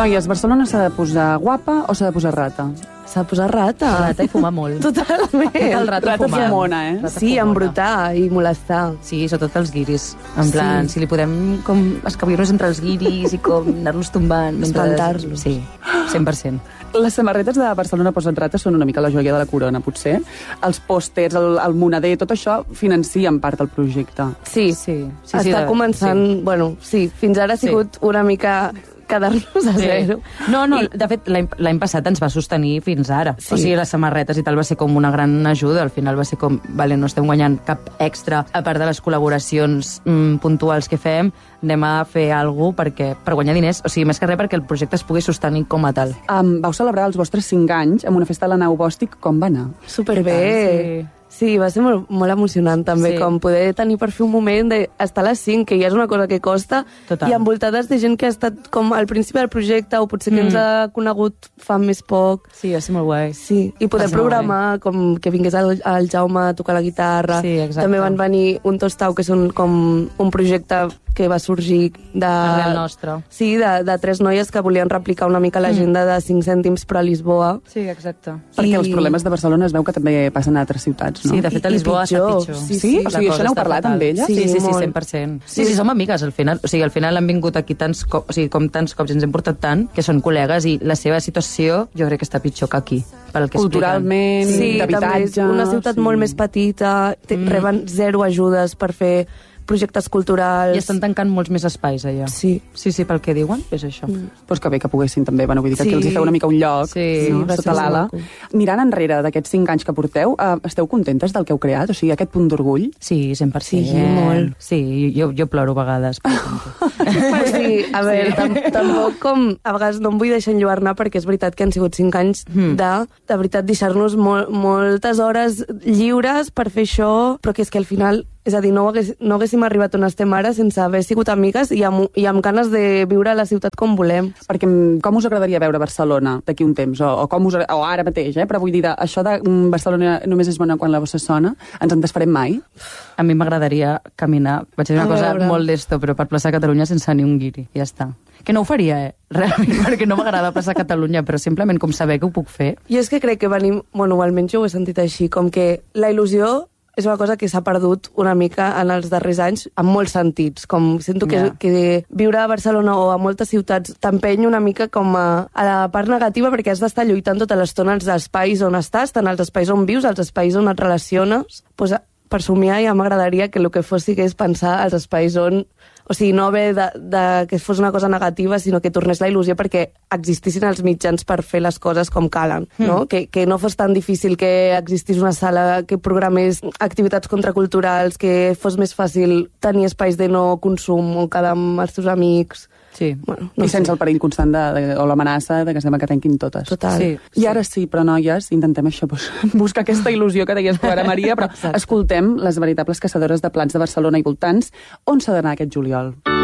Noies, Barcelona s'ha de posar guapa o s'ha de posar rata? S'ha de posar rata. Rata i fumar molt. Totalment. El rata fumant. fumona, Sí, embrutar i molestar. Sí, sobretot els guiris. En plan, si li podem com escabir-nos entre els guiris i com anar-los tombant. Espantar-los. Sí, 100%. Les samarretes de Barcelona posen rata són una mica la joia de la corona, potser. Els pòsters, el moneder, tot això financien part del projecte. Sí, està començant... Bueno, sí, fins ara ha sigut una mica quedar-nos a zero. No, de fet, l'any passat ens va sostenir fins ara. O sigui, les samarretes i tal va ser com una gran ajuda. Al final va ser com, vale, no estem guanyant cap extra, a part de les col·laboracions puntuals que fem, anem a fer alguna cosa per guanyar diners, o sigui, més que res perquè el projecte es pugui sostenir com a tal. Vau celebrar els vostres 5 anys amb una festa a la Nau Bòstic, com va anar? Superbé! Sí, va ser molt emocionant també, com poder tenir per fi un moment d'estar a les 5, que ja és una cosa que costa, i envoltades de gent que ha estat com al principi del projecte o potser que ens ha conegut fa més poc. Sí, va ser molt guai. Sí, i poder programar com que vingués el Jaume a tocar la guitarra. Sí, exacte. També van venir un Tostau, que són com un projecte que va sorgir arrel nostre. Sí, de 3 noies que volien replicar una mica l'agenda de 5 cèntims però a Lisboa. Sí, exacte. Perquè els problemes de Barcelona es veu que també passen a altres ciutats, no? Sí, de fet a Lisboa està pitjor. Sí? O sigui, això n'heu parlat amb elles? Sí, 100%. Sí, som amigues al final. O sigui, al final han vingut aquí tants cops i ens hem portat tant, que són col·legues i la seva situació jo crec que està pitjor que aquí. Culturalment, d'habitatge... Sí, una ciutat molt més petita, reben 0 ajudes per fer projectes culturals... I estan tancant molts més espais allà. Sí, pel que diuen, és això. Pues que bé que poguessin també, bueno, vull dir que aquí els hi feu una mica un lloc, sota l'ala. Mirant enrere d'aquests 5 anys que porteu, esteu contentes del que heu creat? O sigui, aquest punt d'orgull? Sí, 100%. Sí, molt. Sí, jo ploro a vegades. Sí, a veure, tampoc com... A vegades no em vull deixar enlluar-ne perquè és veritat que han sigut 5 anys de veritat deixar-nos moltes hores lliures per fer això, però que és que al final... És a dir, no haguéssim arribat on estem ara sense haver sigut amigues i amb ganes de viure a la ciutat com volem. Perquè com us agradaria veure Barcelona d'aquí un temps? O ara mateix, però vull dir, això de Barcelona només és bona quan la bossa sona, ens en desfarem mai? A mi m'agradaria caminar, vaig dir una cosa molt d'esto, però per plaça Catalunya sense ni un guiri, ja està. Que no ho faria, realment, perquè no m'agrada plaça Catalunya, però simplement com saber que ho puc fer. I és que crec que venim, bueno, almenys jo ho he sentit així, com que la il·lusió és una cosa que s'ha perdut una mica en els darrers anys, en molts sentits. Com sento que viure a Barcelona o a moltes ciutats t'empeny una mica com a la part negativa perquè has d'estar lluitant tota l'estona als espais on estàs, tant als espais on vius, als espais on et relaciones. Pues, per somiar ja m'agradaria que el que fos sigués pensar als espais on... O sigui, no haver que fos una cosa negativa, sinó que tornés la il·lusió perquè existissin els mitjans per fer les coses com calen, no? Que no fos tan difícil que existís una sala que programés activitats contraculturals, que fos més fàcil tenir espais de no consum on quedar amb els teus amics... Sí. Bueno, I sense el perill constant o l'amenaça de que sembla que tanquin totes. Total. Sí. I ara sí, però noies, intentem això, buscar aquesta il·lusió que deies tu ara, Maria, però escoltem les veritables caçadores de plans de Barcelona i voltants. On s'ha d'anar aquest juliol?